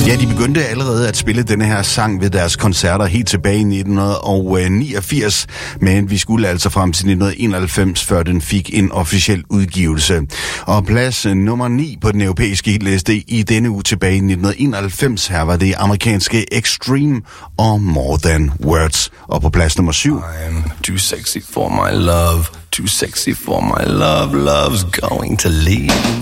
Ja, de begyndte allerede at spille denne her sang ved deres koncerter helt tilbage i 1989, men vi skulle altså frem til 1991, før den fik en officiel udgivelse. Og plads nummer 9 på den europæiske hitliste i denne uge tilbage i 1991, her var det amerikanske Extreme og More Than Words. Og på plads nummer 7. I'm too sexy for my love, too sexy for my love, love's going to leave.